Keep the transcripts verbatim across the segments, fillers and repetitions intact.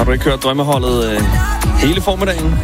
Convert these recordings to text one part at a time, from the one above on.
Har du ikke hørt drømmeholdet øh, hele formiddagen?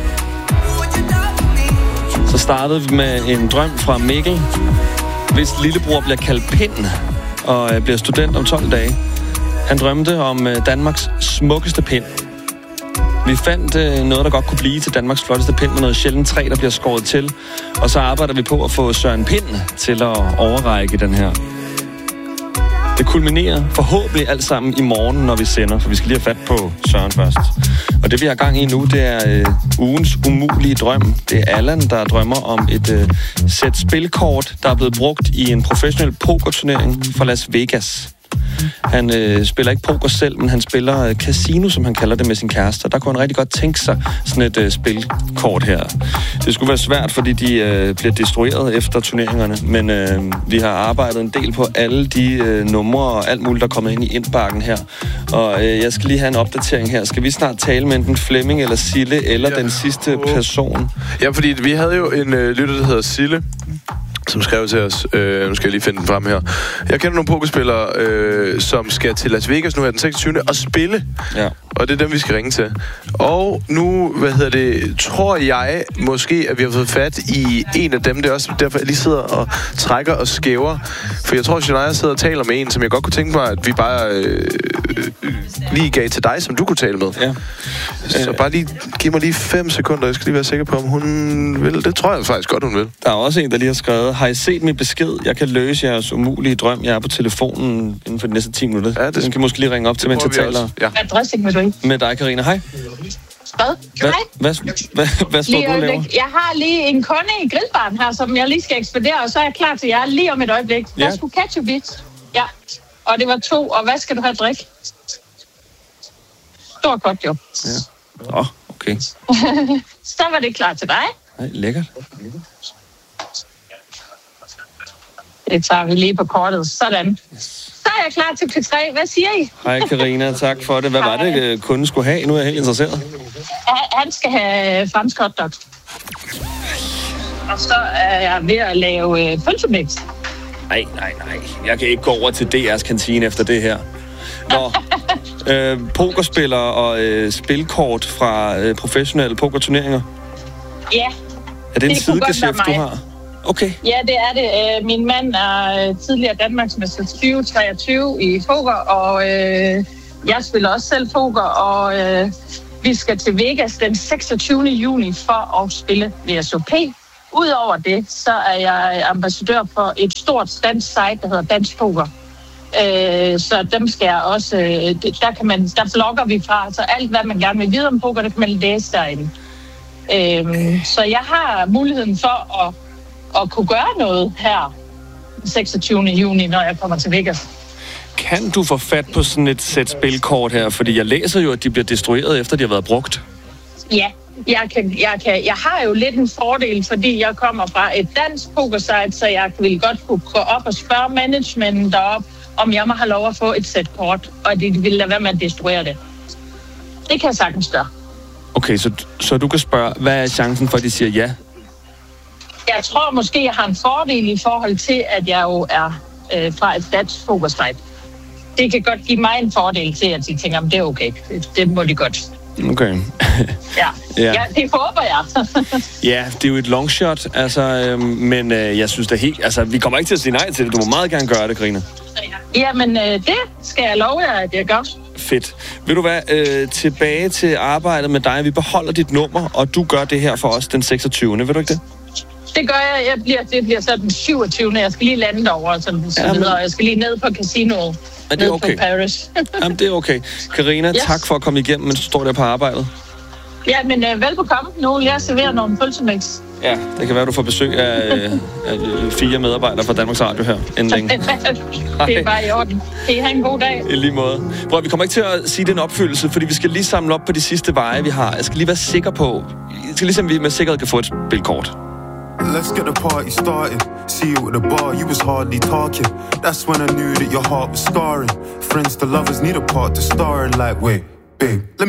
Så startede vi med en drøm fra Mikkel, hvis lillebror bliver kaldt Pind og øh, bliver student om tolv dage. Han drømte om øh, Danmarks smukkeste pind. Vi fandt øh, noget, der godt kunne blive til Danmarks flotteste pind med noget sjældent træ, der bliver skåret til. Og så arbejder vi på at få Søren Pind til at overrække den her. Det kulminerer forhåbentlig alt sammen i morgen, når vi sender, for vi skal lige have fat på Søren først. Og det, vi har gang i nu, det er øh, ugens umulige drøm. Det er Allan, der drømmer om et øh, sæt spilkort, der er blevet brugt i en professionel pokerturnering fra Las Vegas. Han øh, spiller ikke poker selv, men han spiller øh, casino, som han kalder det, med sin kæreste. Og der kunne han rigtig godt tænke sig sådan et øh, spilkort her. Det skulle være svært, fordi de øh, bliver destrueret efter turneringerne. Men øh, vi har arbejdet en del på alle de øh, numre og alt muligt, der er kommet ind i indbakken her. Og øh, jeg skal lige have en opdatering her. Skal vi snart tale med enten Flemming eller Sille, eller ja. den sidste person? Ja, fordi vi havde jo en øh, lytter, der hedder Sille, som skrev til os. Øh, nu skal jeg lige finde den frem her. Jeg kender nogle pokerspillere, øh, som skal til Las Vegas nu her den seksogtyvende og spille. Ja. Og det er dem, vi skal ringe til. Og nu, hvad hedder det, tror jeg måske, at vi har fået fat i en af dem. Det er også derfor, jeg lige sidder og trækker og skæver. For jeg tror, at Shania sidder og taler med en, som jeg godt kunne tænke mig, at vi bare øh, øh, lige gav til dig, som du kunne tale med. Ja. Så bare lige, giv mig lige fem sekunder. Jeg skal lige være sikker på, om hun vil. Det tror jeg faktisk godt, hun vil. Der er også en, der lige har skrevet: har I set min besked? Jeg kan løse jeres umulige drøm. Jeg er på telefonen inden for de næste ti minutter. Ja, det Den kan måske lige ringe op til, mens jeg taler. Ja. Adresse med dig. Med dig, Karina. Hej. Hvad? Hej. Hvad, hvad, hvad står du og laver? Jeg har lige en kunde i grillbaren her, som jeg lige skal ekspedere, og så er jeg klar til jer lige om et øjeblik. Ja. Der skulle ketchup i. Ja. Og det var to. Og hvad skal du have at drikke? Stort godt, jo. Ja. Åh, oh, okay. Så var det klar til dig. Nej, lækkert. Det tager vi lige på kortet. Sådan. Så er jeg klar til P tre. Hvad siger I? Hej Karina, tak for det. Hvad var det, kunden skulle have? Nu er jeg helt interesseret. Han skal have fransk hotdog. Og så er jeg ved at lave øh, pølsemix. Nej, nej, nej. Jeg kan ikke gå over til D R's kantine efter det her. Nå, øh, pokerspiller og øh, spilkort fra øh, professionelle pokerturneringer. Ja. Er det en sidegeschæft, du har? Okay. Ja, det er det. Min mand er tidligere Danmarksmester tyve treogtyve i poker, og øh, jeg spiller også selv poker, og øh, vi skal til Vegas den seksogtyvende juni for at spille V S O P. Udover det, så er jeg ambassadør for et stort dansk site, der hedder Dansk Poker. Øh, så dem skal jeg også, øh, der, kan man, der blogger vi fra, så alt hvad man gerne vil vide om poker, det kan man læse derinde. Øh, så jeg har muligheden for at og kunne gøre noget her den seksogtyvende juni, når jeg kommer til Vegas. Kan du få fat på sådan et sæt spilkort her? Fordi jeg læser jo, at de bliver destrueret, efter de har været brugt. Ja, jeg, kan, jeg, kan, jeg har jo lidt en fordel, fordi jeg kommer fra et dansk pokersite, så jeg vil godt kunne gå op og spørge managementen derop, om jeg må have lov at få et sæt kort, og de vil lade være med at destruere det. Det kan jeg sagtens gøre. Okay, så, så du kan spørge, hvad er chancen for, at de siger ja? Jeg tror måske, jeg har en fordel i forhold til, at jeg jo er øh, fra et dansk pokersite. Det kan godt give mig en fordel til, at de tænker, at det er okay. Det, det må de godt. Okay. ja. ja, ja, det håber jeg. Ja, det er jo et long shot, altså, øh, men øh, jeg synes det er helt... Altså, vi kommer ikke til at sige nej til det. Du må meget gerne gøre det, Karina. Jamen, øh, det skal jeg love jer, at jeg gør. Fedt. Vil du være øh, tilbage til arbejdet med dig? Vi beholder dit nummer, og du gør det her for os den seksogtyvende Vil du ikke det? Det gør jeg. jeg bliver, det bliver så den syvogtyvende Jeg skal lige lande derovre, så, så ja, men... videre. Jeg skal lige ned på casinoet. Er det okay? Ned på Paris. Jamen, det er okay. Karina, yes. Tak for at komme igennem, mens du står der på arbejdet. Ja, men øh, velbekomme. Nu vil jeg servere nogle pølsemix. Ja, det kan være, du får besøg af, af fire medarbejdere fra Danmarks Radio her inden længe. Det er bare i orden. Kan I have en god dag? I lige måde. Bror, vi kommer ikke til at sige den opfyldelse, fordi vi skal lige samle op på de sidste veje, vi har. Jeg skal lige være sikker på... Jeg skal ligesom, vi med sikkerhed kan få et spilkort. Let's get the party started. See you at the bar, you was hardly talking. That's when I knew that your heart was scarring. Friends to lovers need a part to star in, like, wait, babe, let me